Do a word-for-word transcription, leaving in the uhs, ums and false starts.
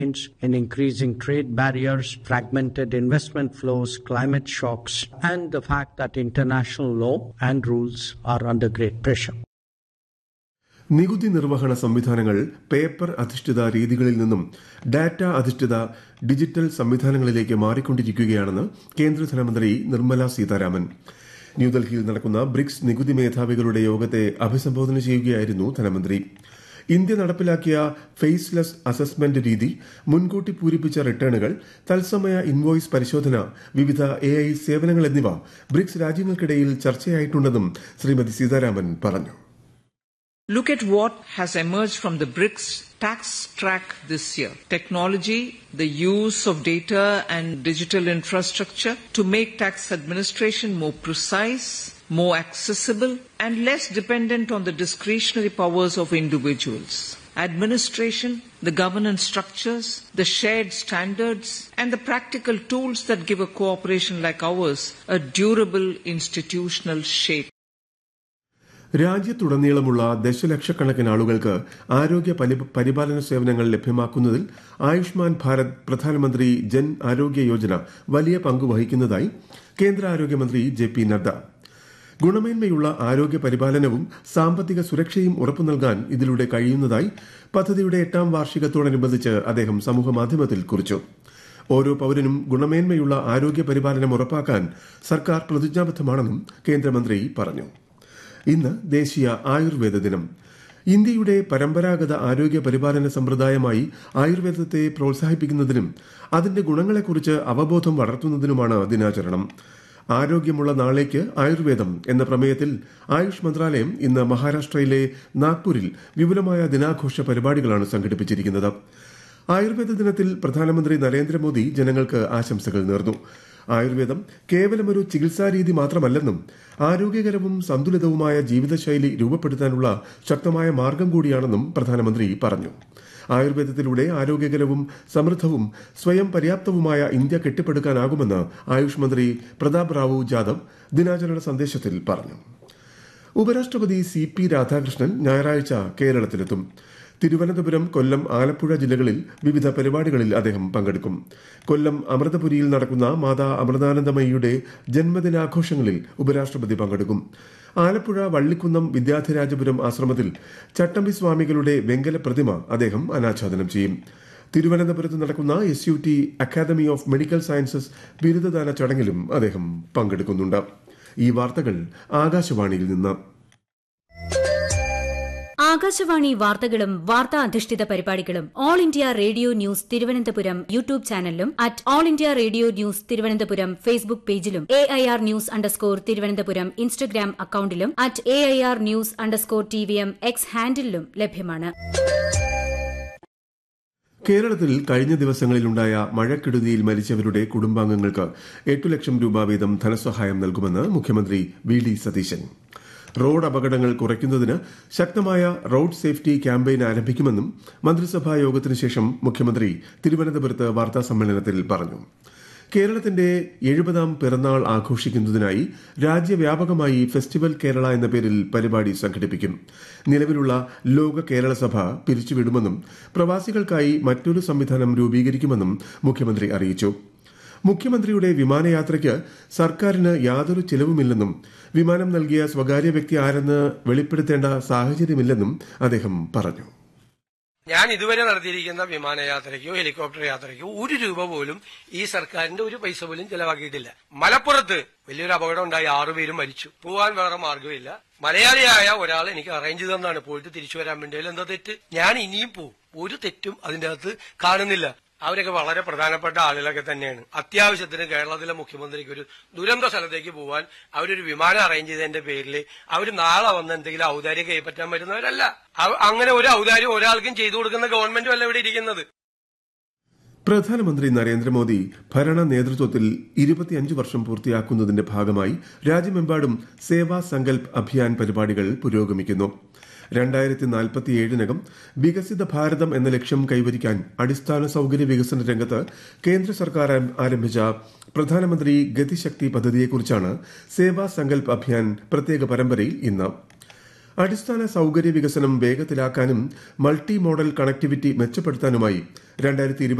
in increasing trade barriers, fragmented investment flows, climate shocks, and the fact that international law and rules are under great pressure. നികുതി നിർവഹണ സംവിധാനങ്ങൾ paper അധിഷ്ഠിത രീതികളിൽ നിന്നും data അധിഷ്ഠിത digital സംവിധാനങ്ങളിലേക്ക് മാറിക്കൊണ്ടിരിക്കുകയാണെന്ന് കേന്ദ്ര ധനമന്ത്രി നിർമ്മല സീതാരാമൻ. ന്യൂഡൽഹിയിൽ നടക്കുന്ന ബ്രിക്സ് നികുതി മേധാവികളുടെ യോഗത്തെ അഭിസംബോധന ചെയ്യുകയായിരുന്നു ധനമന്ത്രി. ഇന്ത്യ നടപ്പിലാക്കിയ ഫേസ്ലെസ് അസസ്മെന്റ് രീതി, മുൻകൂട്ടി പൂരിപ്പിച്ച റിട്ടേണുകൾ, തത്സമയ ഇൻവോയ്സ് പരിശോധന, വിവിധ എ ഐ സേവനങ്ങൾ എന്നിവ ബ്രിക്സ് രാജ്യങ്ങൾക്കിടയിൽ ചർച്ചയായിട്ടുണ്ടെന്നും ശ്രീമതി സീതാരാമൻ പറഞ്ഞു. Look at what has emerged from the BRICS tax track this year. Technology, the use of data and digital infrastructure to make tax administration more precise, more accessible, and less dependent on the discretionary powers of individuals. Administration, the governance structures, the shared standards, and the practical tools that give a cooperation like ours a durable institutional shape. രാജ്യത്തുടനീളമുള്ള ദശലക്ഷക്കണക്കിന് ആളുകൾക്ക് ആരോഗ്യ പരിപാലന സേവനങ്ങൾ ലഭ്യമാക്കുന്നതിൽ ആയുഷ്മാൻ ഭാരത് പ്രധാനമന്ത്രി ജൻ ആരോഗ്യ യോജന വലിയ പങ്ക് വഹിക്കുന്നതായി കേന്ദ്ര ആരോഗ്യമന്ത്രി ജെ പി നദ്ദ. ഗുണമേന്മയുള്ള ആരോഗ്യ പരിപാലനവും സാമ്പത്തിക സുരക്ഷയും ഉറപ്പു നൽകാൻ ഇതിലൂടെ കഴിയുന്നതായി പദ്ധതിയുടെ എട്ടാം വാർഷികത്തോടനുബന്ധിച്ച് അദ്ദേഹം സമൂഹമാധ്യമത്തിൽ കുറിച്ചു. ഓരോ പൌരനും ഗുണമേന്മയുള്ള ആരോഗ്യ പരിപാലനം ഉറപ്പാക്കാൻ സർക്കാർ പ്രതിജ്ഞാബദ്ധമാണെന്നും കേന്ദ്രമന്ത്രി പറഞ്ഞു. ഇന്ന് ദേശീയ ആയുർവേദ ദിനം. ഇന്ത്യയുടെ പരമ്പരാഗത ആരോഗ്യ പരിപാലന സമ്പ്രദായമായി ആയുർവേദത്തെ പ്രോത്സാഹിപ്പിക്കുന്നതിനും അതിന്റെ ഗുണങ്ങളെക്കുറിച്ച് അവബോധം വളർത്തുന്നതിനുമാണ് ദിനാചരണം. ആരോഗ്യമുള്ള നാളേക്ക് ആയുർവേദം എന്ന പ്രമേയത്തിൽ ആയുഷ് മന്ത്രാലയം ഇന്ന് മഹാരാഷ്ട്രയിലെ നാഗ്പൂരിൽ വിപുലമായ ദിനാഘോഷ പരിപാടികളാണ് സംഘടിപ്പിച്ചിരിക്കുന്നത്. ആയുർവേദ ദിനത്തിൽ പ്രധാനമന്ത്രി നരേന്ദ്രമോദി ജനങ്ങൾക്ക് ആശംസകൾ നേർന്നു. ആയുർവേദം കേവലമൊരു ചികിത്സാരീതി മാത്രമല്ലെന്നും ആരോഗ്യകരവും സന്തുലിതവുമായ ജീവിതശൈലി രൂപപ്പെടുത്താനുള്ള ശക്തമായ മാർഗം കൂടിയാണെന്നും പ്രധാനമന്ത്രി പറഞ്ഞു. ആയുർവേദത്തിലൂടെ ആരോഗ്യകരവും സമൃദ്ധവും സ്വയം പര്യാപ്തവുമായ ഇന്ത്യ കെട്ടിപ്പടുക്കാനാകുമെന്ന് ആയുഷ് മന്ത്രി പ്രതാപ് റാവു ജാദവ് ദിനാചരണ സന്ദേശത്തിൽ പറഞ്ഞു. ഉപരാഷ്ട്രപതി സി പി രാധാകൃഷ്ണൻ ഞായറാഴ്ച കേരളത്തിലെത്തും. തിരുവനന്തപുരം, കൊല്ലം, ആലപ്പുഴ ജില്ലകളിൽ വിവിധ പരിപാടികളിൽ അദ്ദേഹം പങ്കെടുക്കും. കൊല്ലം അമൃതപുരിയിൽ നടക്കുന്ന മാതാ അമൃതാനന്ദമയിയുടെ ജന്മദിനാഘോഷങ്ങളിൽ ഉപരാഷ്ട്രപതി പങ്കെടുക്കും. ആലപ്പുഴ വള്ളിക്കുന്നം വിദ്യാധിരാജപുരം ആശ്രമത്തിൽ ചട്ടമ്പി സ്വാമികളുടെ വെങ്കല പ്രതിമ അദ്ദേഹം അനാച്ഛാദനം ചെയ്യും. തിരുവനന്തപുരത്ത് നടക്കുന്ന S U T academy of medical sciences ബിരുദദാന ചടങ്ങിലും അദ്ദേഹം പങ്കെടുക്കുന്നുണ്ട്. ഈ വാർത്തകൾ ആകാശവാണിയിൽ നിന്ന്. ആകാശവാണി വാർത്തകളും വാർത്താ അധിഷ്ഠിത പരിപാടികളും all India radio news Thiruvananthapuram YouTube ചാനലിലും at all India radio news Thiruvananthapuram Facebook പേജിലും A I R news underscore Thiruvananthapuram Instagram അക്കൌണ്ടിലും at A I R news underscore T V M X ഹാൻഡിലും ലഭ്യമാണ്. കേരളത്തിൽ കഴിഞ്ഞ ദിവസങ്ങളിലുണ്ടായ മഴക്കെടുതിയിൽ മരിച്ചവരുടെ കുടുംബാംഗങ്ങൾക്ക് എട്ടു ലക്ഷം രൂപ വീതം ധനസഹായം നൽകുമെന്ന് മുഖ്യമന്ത്രി വി ഡി സതീശൻ. റോഡ് അപകടങ്ങൾ കുറയ്ക്കുന്നതിന് ശക്തമായ റോഡ് സേഫ്റ്റി ക്യാമ്പയിൻ ആരംഭിക്കുമെന്നും മന്ത്രിസഭാ യോഗത്തിനു ശേഷം മുഖ്യമന്ത്രി തിരുവനന്തപുരത്ത് വാർത്താസമ്മേളനത്തിൽ പറഞ്ഞു. കേരളത്തിന്റെ എഴുപതാം പിറന്നാൾ ആഘോഷിക്കുന്നതിനായി രാജ്യവ്യാപകമായി ഫെസ്റ്റിവൽ കേരള എന്ന പേരിൽ പരിപാടി സംഘടിപ്പിക്കും. നിലവിലുള്ള ലോക കേരള സഭ പിരിച്ചുവിടുമെന്നും പ്രവാസികൾക്കായി മറ്റൊരു സംവിധാനം രൂപീകരിക്കുമെന്നും മുഖ്യമന്ത്രി അറിയിച്ചു. മുഖ്യമന്ത്രിയുടെ വിമാനയാത്രയ്ക്ക് സർക്കാരിന് യാതൊരു ചെലവുമില്ലെന്നും വിമാനം നൽകിയ സ്വകാര്യ വ്യക്തി ആരെന്ന് വെളിപ്പെടുത്തേണ്ട സാഹചര്യമില്ലെന്നും അദ്ദേഹം പറഞ്ഞു. ഞാൻ ഇതുവരെ നടത്തിയിരിക്കുന്ന വിമാനയാത്രയ്ക്കോ ഹെലികോപ്റ്റർ യാത്രയ്ക്കോ ഒരു രൂപ പോലും ഈ സർക്കാരിന്റെ ഒരു പൈസ പോലും ചെലവാക്കിയിട്ടില്ല. മലപ്പുറത്ത് വലിയൊരു അപകടം ഉണ്ടായി, ആറുപേരും മരിച്ചു. പോവാൻ വേറെ മാർഗമില്ല. മലയാളിയായ ഒരാൾ എനിക്ക് അറേഞ്ച് തന്നാണ് പോയിട്ട് തിരിച്ചു വരാൻ വേണ്ടി. എന്താ തെറ്റ്? ഞാൻ ഇനിയും പോവും. ഒരു തെറ്റും അതിന്റെ അകത്ത് കാണുന്നില്ല. അവരൊക്കെ വളരെ പ്രധാനപ്പെട്ട ആളുകളൊക്കെ തന്നെയാണ്. അത്യാവശ്യത്തിന് കേരളത്തിലെ മുഖ്യമന്ത്രിക്ക് ഒരു ദുരന്ത സ്ഥലത്തേക്ക് പോവാൻ അവരൊരു വിമാനം അറേഞ്ച് ചെയ്തതിന്റെ പേരിൽ അവർ നാളെ വന്ന് എന്തെങ്കിലും ഔദാര്യം കൈപ്പറ്റാൻ വരുന്നവരല്ല. അങ്ങനെ ഒരു ഔദാര്യം ഒരാൾക്കും ചെയ്തു കൊടുക്കുന്ന ഗവൺമെന്റും അല്ല ഇവിടെ ഇരിക്കുന്നത്. പ്രധാനമന്ത്രി നരേന്ദ്രമോദി ഭരണ നേതൃത്വത്തിൽ ഇരുപത്തിയഞ്ച് വർഷം പൂർത്തിയാക്കുന്നതിന്റെ ഭാഗമായി രാജ്യമെമ്പാടും സേവാ സങ്കൽപ് അഭിയാൻ പരിപാടികൾ പുരോഗമിക്കുന്നു. രണ്ടായിരത്തി നാൽപ്പത്തിയേഴിനകം വികസിത ഭാരതം എന്ന ലക്ഷ്യം കൈവരിക്കാൻ അടിസ്ഥാന സൌകര്യ വികസന രംഗത്ത് കേന്ദ്ര സർക്കാർ ആരംഭിച്ച പ്രധാനമന്ത്രി ഗതിശക്തി പദ്ധതിയെക്കുറിച്ചാണ് സേവാ സങ്കൽപ് അഭിയാൻ പ്രത്യേക പരമ്പരയിൽ ഇന്ന്. അടിസ്ഥാന സൌകര്യ വികസനം വേഗത്തിലാക്കാനും മൾട്ടി മോഡൽ കണക്ടിവിറ്റി മെച്ചപ്പെടുത്താനുമായി രണ്ടായിരത്തി